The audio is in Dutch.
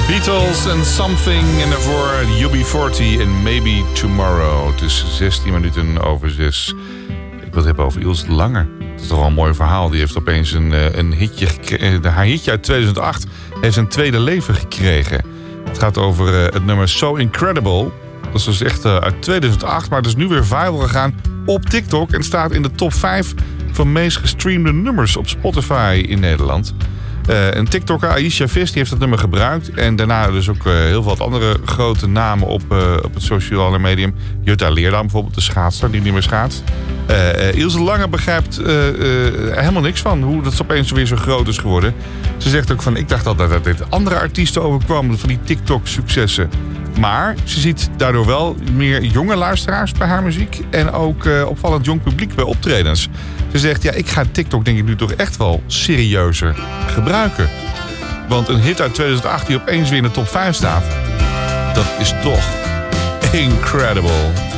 Beatles and Something en daarvoor UB40 en Maybe Tomorrow. Het is 16 minuten over 6. Ik wil het hebben over Ilse de Lange. Dat is toch wel een mooi verhaal. Die heeft opeens een hitje gekregen. Haar hitje uit 2008 heeft een tweede leven gekregen. Het gaat over het nummer So Incredible. Dat is dus echt uit 2008, maar het is nu weer viral gegaan op TikTok en staat in de top 5 van meest gestreamde nummers op Spotify in Nederland. Een TikToker, Aisha Vis, die heeft dat nummer gebruikt. En daarna dus ook heel veel andere grote namen op het sociale medium. Jutta Leerdam bijvoorbeeld, de schaatster die niet meer schaatst. Ilse Lange begrijpt helemaal niks van hoe dat opeens weer zo groot is geworden. Ze zegt ook van, ik dacht altijd dat dit andere artiesten overkwam, van die TikTok-successen. Maar ze ziet daardoor wel meer jonge luisteraars bij haar muziek. En ook opvallend jong publiek bij optredens. Ze zegt, ja, ik ga TikTok denk ik nu toch echt wel serieuzer gebruiken. Want een hit uit 2008 die opeens weer in de top 5 staat, dat is toch incredible.